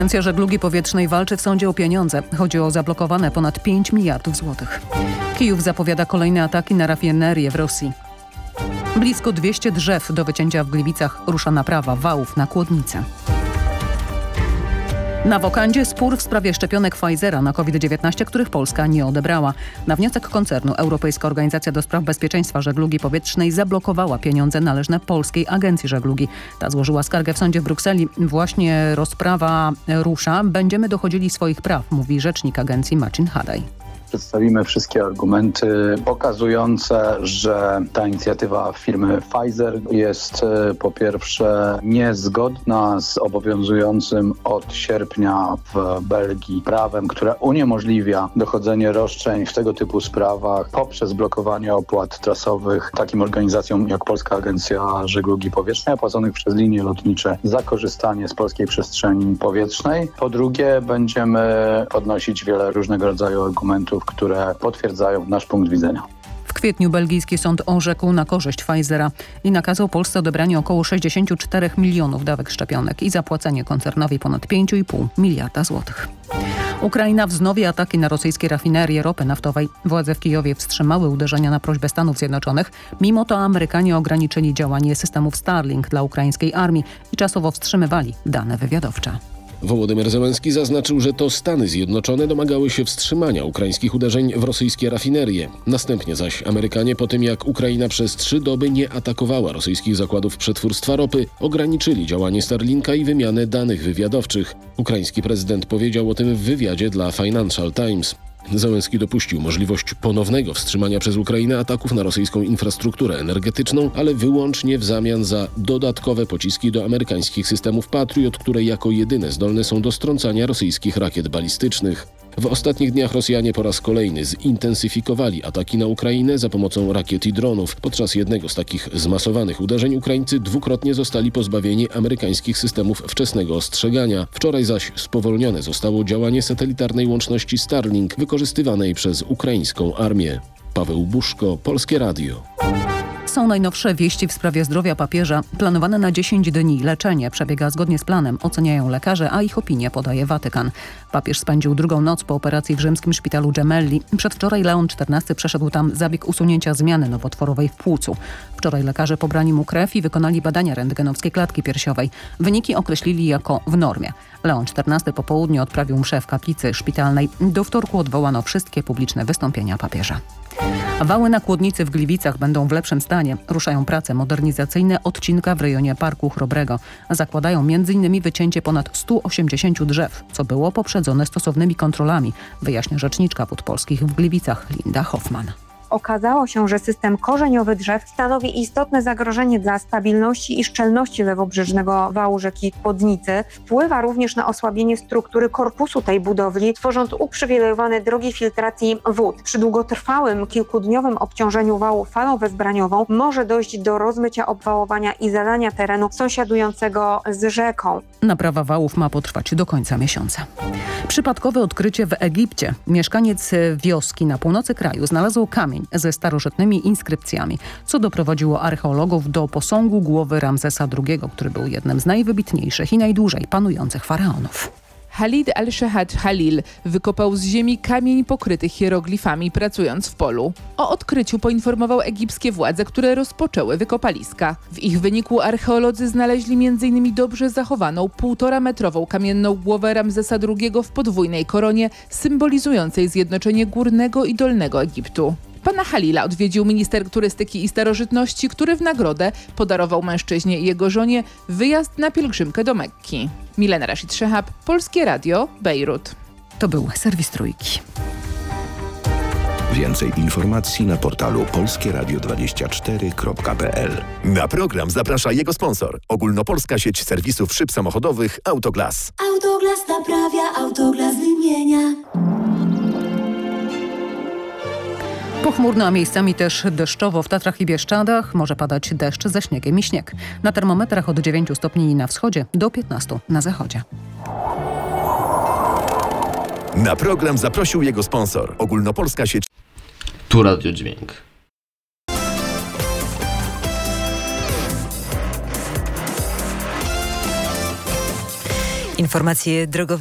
Agencja Żeglugi Powietrznej walczy w sądzie o pieniądze. Chodzi o zablokowane ponad 5 miliardów złotych. Kijów zapowiada kolejne ataki na rafinerię w Rosji. Blisko 200 drzew do wycięcia w Gliwicach. Rusza naprawa wałów na Kłodnicę. Na wokandzie spór w sprawie szczepionek Pfizera na COVID-19, których Polska nie odebrała. Na wniosek koncernu Europejska Organizacja do Spraw Bezpieczeństwa Żeglugi Powietrznej zablokowała pieniądze należne Polskiej Agencji Żeglugi. Ta złożyła skargę w sądzie w Brukseli. Właśnie rozprawa rusza. Będziemy dochodzili swoich praw, mówi rzecznik agencji Marcin Hadaj. Przedstawimy wszystkie argumenty pokazujące, że ta inicjatywa firmy Pfizer jest po pierwsze niezgodna z obowiązującym od sierpnia w Belgii prawem, które uniemożliwia dochodzenie roszczeń w tego typu sprawach poprzez blokowanie opłat trasowych takim organizacjom jak Polska Agencja Żeglugi Powietrznej, płaconych przez linie lotnicze za korzystanie z polskiej przestrzeni powietrznej. Po drugie, będziemy podnosić wiele różnego rodzaju argumentów, które potwierdzają nasz punkt widzenia. W kwietniu belgijski sąd orzekł na korzyść Pfizera i nakazał Polsce odebranie około 64 milionów dawek szczepionek i zapłacenie koncernowi ponad 5,5 miliarda złotych. Ukraina wznowi ataki na rosyjskie rafinerie ropy naftowej. Władze w Kijowie wstrzymały uderzenia na prośbę Stanów Zjednoczonych. Mimo to Amerykanie ograniczyli działanie systemów Starlink dla ukraińskiej armii i czasowo wstrzymywali dane wywiadowcze. Wołodymyr Zełenski zaznaczył, że to Stany Zjednoczone domagały się wstrzymania ukraińskich uderzeń w rosyjskie rafinerie. Następnie zaś Amerykanie, po tym jak Ukraina przez 3 doby nie atakowała rosyjskich zakładów przetwórstwa ropy, ograniczyli działanie Starlinka i wymianę danych wywiadowczych. Ukraiński prezydent powiedział o tym w wywiadzie dla Financial Times. Zełenski dopuścił możliwość ponownego wstrzymania przez Ukrainę ataków na rosyjską infrastrukturę energetyczną, ale wyłącznie w zamian za dodatkowe pociski do amerykańskich systemów Patriot, które jako jedyne zdolne są do strącania rosyjskich rakiet balistycznych. W ostatnich dniach Rosjanie po raz kolejny zintensyfikowali ataki na Ukrainę za pomocą rakiet i dronów. Podczas jednego z takich zmasowanych uderzeń Ukraińcy dwukrotnie zostali pozbawieni amerykańskich systemów wczesnego ostrzegania. Wczoraj zaś spowolnione zostało działanie satelitarnej łączności Starlink wykorzystywanej przez ukraińską armię. Paweł Buszko, Polskie Radio. Są najnowsze wieści w sprawie zdrowia papieża. Planowane na 10 dni leczenie przebiega zgodnie z planem, oceniają lekarze, a ich opinię podaje Watykan. Papież spędził drugą noc po operacji w rzymskim szpitalu Gemelli. Przedwczoraj Leon XIV przeszedł tam zabieg usunięcia zmiany nowotworowej w płucu. Wczoraj lekarze pobrali mu krew i wykonali badania rentgenowskie klatki piersiowej. Wyniki określili jako w normie. Leon XIV po południu odprawił mszę w kaplicy szpitalnej. Do wtorku odwołano wszystkie publiczne wystąpienia papieża. Wały na Kłodnicy w Gliwicach będą w lepszym stanie. Ruszają prace modernizacyjne odcinka w rejonie Parku Chrobrego. Zakładają m.in. wycięcie ponad 180 drzew, co było poprzedzone stosownymi kontrolami, wyjaśnia rzeczniczka Wód Polskich w Gliwicach Linda Hoffman. Okazało się, że system korzeniowy drzew stanowi istotne zagrożenie dla stabilności i szczelności lewobrzeżnego wału rzeki Kłodnicy. Wpływa również na osłabienie struktury korpusu tej budowli, tworząc uprzywilejowane drogi filtracji wód. Przy długotrwałym, kilkudniowym obciążeniu wału falą wezbraniową może dojść do rozmycia obwałowania i zalania terenu sąsiadującego z rzeką. Naprawa wałów ma potrwać do końca miesiąca. Przypadkowe odkrycie w Egipcie. Mieszkaniec wioski na północy kraju znalazł kamień ze starożytnymi inskrypcjami, co doprowadziło archeologów do posągu głowy Ramzesa II, który był jednym z najwybitniejszych i najdłużej panujących faraonów. Khalid al-Shahad Khalil wykopał z ziemi kamień pokryty hieroglifami, pracując w polu. O odkryciu poinformował egipskie władze, które rozpoczęły wykopaliska. W ich wyniku archeolodzy znaleźli m.in. dobrze zachowaną 1,5-metrową kamienną głowę Ramzesa II w podwójnej koronie, symbolizującej zjednoczenie Górnego i Dolnego Egiptu. Pana Khalila odwiedził minister turystyki i starożytności, który w nagrodę podarował mężczyźnie i jego żonie wyjazd na pielgrzymkę do Mekki. Milena Rashid Szehab, Polskie Radio, Bejrut. To był serwis Trójki. Więcej informacji na portalu polskieradio24.pl. Na program zaprasza jego sponsor. Ogólnopolska sieć serwisów szyb samochodowych Autoglas. Autoglas naprawia, Autoglas wymienia. Pochmurno, a miejscami też deszczowo w Tatrach i Bieszczadach. Może padać deszcz ze śniegiem i śnieg. Na termometrach od 9 stopni na wschodzie do 15 na zachodzie. Na program zaprosił jego sponsor. Ogólnopolska sieć. Tu Radio Dźwięk. Informacje drogowe.